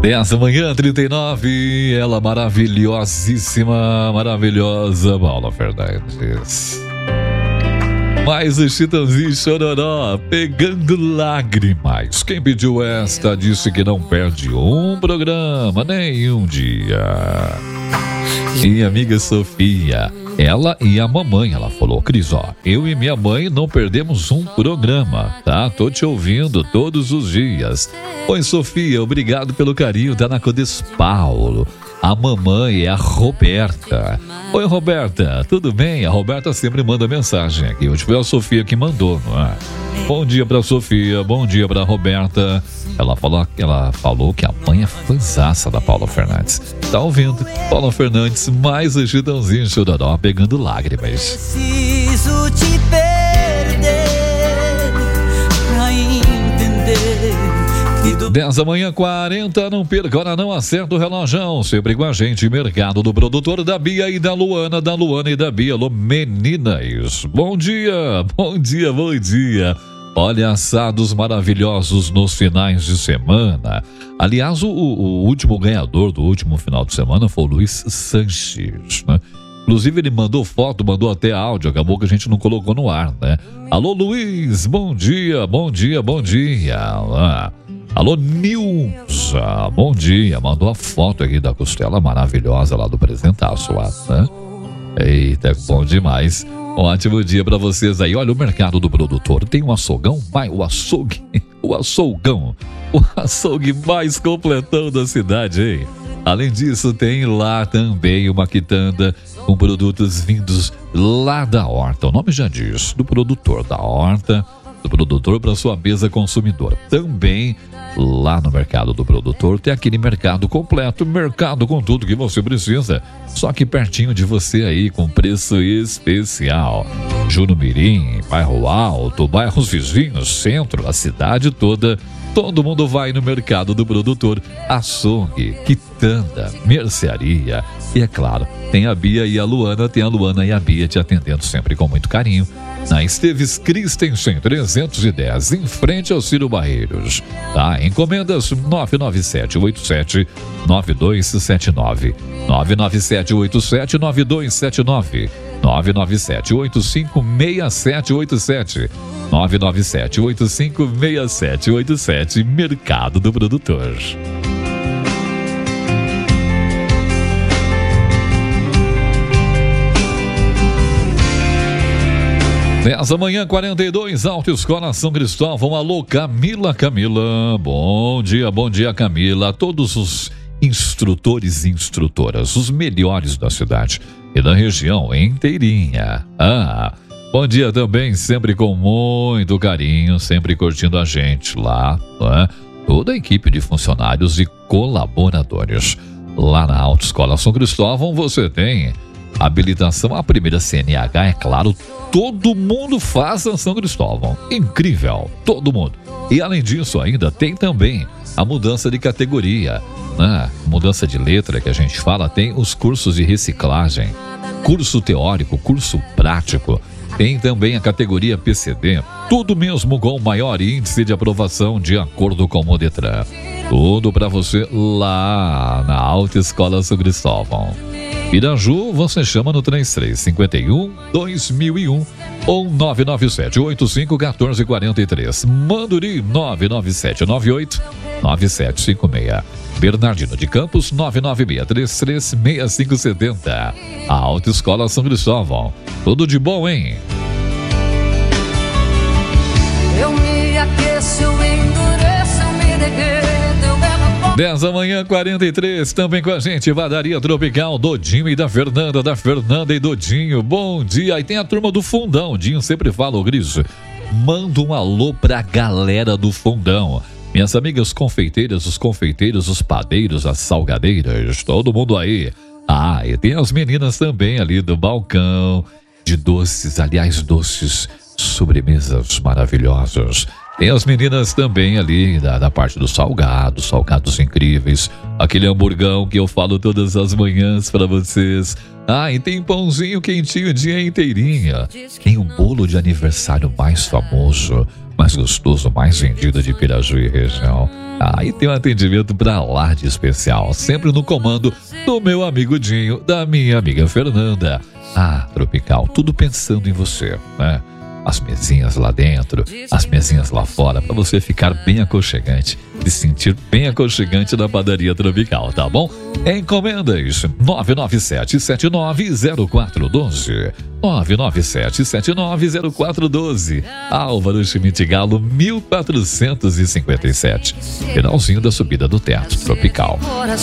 10h39, ela maravilhosíssima, maravilhosa Paula Fernandes. Mais o Chitãozinho Chororó, Pegando Lágrimas. Quem pediu esta disse que não perde um programa, nem um dia. Minha amiga Sofia, ela e a mamãe, ela falou: Cris, ó, eu e minha mãe não perdemos um programa, tá? Tô te ouvindo todos os dias. Oi, Sofia, obrigado pelo carinho, tá na Codes Paulo. A mamãe é a Roberta. Oi, Roberta, tudo bem? A Roberta sempre manda mensagem aqui. Hoje foi a Sofia que mandou, não é? Bom dia pra Sofia, bom dia pra Roberta. Ela falou que a mãe é fãzaça da Paula Fernandes. Tá ouvindo? Paula Fernandes, mais o Chitãozinho Chororó, Pegando Lágrimas. Preciso te perder pra entender. 10h40, não perca, agora não acerta o relógio. Sempre com a gente, mercado do produtor da Bia e da Luana e da Bia. Alô, meninas, bom dia, bom dia, bom dia. Olha, assados maravilhosos nos finais de semana. Aliás, o último ganhador do último final de semana foi o Luiz Sanches, né? Inclusive ele mandou foto, mandou até áudio, acabou que a gente não colocou no ar, né? Alô, Luiz, bom dia, bom dia, bom dia. Alô, Nilza, bom dia. Mandou a foto aqui da costela maravilhosa lá do presentaço lá, né? Eita, bom demais. Um ótimo dia pra vocês aí. Olha, o mercado do produtor tem um açouguão, o açougue mais completão da cidade, hein? Além disso, tem lá também uma quitanda com produtos vindos lá da horta. O nome já diz, do produtor da horta, do produtor para sua mesa consumidora. Também lá no mercado do produtor tem aquele mercado completo, mercado com tudo que você precisa, só que pertinho de você aí, com preço especial. Jurumirim, Bairro Alto, bairros vizinhos, centro, a cidade toda. Todo mundo vai no mercado do produtor, açougue, quitanda, mercearia. E é claro, tem a Bia e a Luana, e a Bia te atendendo sempre com muito carinho. Na Esteves Christensen 310, em frente ao Ciro Barreiros. Tá? Encomendas 997-87-9279. 997-87-9279. 997-85-6787. 997-85-6787. Mercado do Produtor. 10h42, Autoescola São Cristóvão. Alô, Camila. Bom dia, Camila. A todos os instrutores e instrutoras, os melhores da cidade e da região inteirinha. Bom dia também, sempre com muito carinho, sempre curtindo a gente lá, né? Toda a equipe de funcionários e colaboradores. Lá na Autoescola São Cristóvão você tem habilitação, a primeira CNH, é claro, todo mundo faz a São Cristóvão. Incrível, todo mundo. E além disso ainda tem também a mudança de categoria, né? Mudança de letra que a gente fala, tem os cursos de reciclagem, curso teórico, curso prático. Tem também a categoria PCD, tudo mesmo com o maior índice de aprovação de acordo com o Detran. Tudo para você lá na Autoescola São Cristóvão. Piraju, você chama no 3351-2001 ou 997-85-1443. Manduri, 997-98-9756. Bernardino de Campos, 996-33-6570. A Autoescola São Cristóvão. Tudo de bom, hein? Eu me aqueço, eu endureço, eu me derreto, eu bebo. 10h43, também com a gente, Padaria Tropical, Dodinho e da Fernanda e Dodinho. Bom dia. E tem a turma do Fundão. O Dinho sempre fala, o Gris, manda um alô pra galera do Fundão. Minhas amigas confeiteiras, os confeiteiros, os padeiros, as salgadeiras, todo mundo aí. E tem as meninas também ali do balcão de doces, aliás, doces, sobremesas maravilhosas. Tem as meninas também ali da parte dos salgados incríveis. Aquele hamburgão que eu falo todas as manhãs para vocês. E tem pãozinho quentinho o dia inteirinho. Tem o bolo de aniversário mais famoso, mais gostoso, mais vendido de Piraju e região. e tem um atendimento pra lá de especial, sempre no comando do meu amigo Dinho, da minha amiga Fernanda. Tropical, tudo pensando em você, né? As mesinhas lá dentro, as mesinhas lá fora, para você ficar bem aconchegante, se sentir bem aconchegante na padaria Tropical, tá bom? Encomenda isso, 997-790412, 997-790412, Álvaro Schmidt Galo, 1457, finalzinho da subida do Teatro Tropical.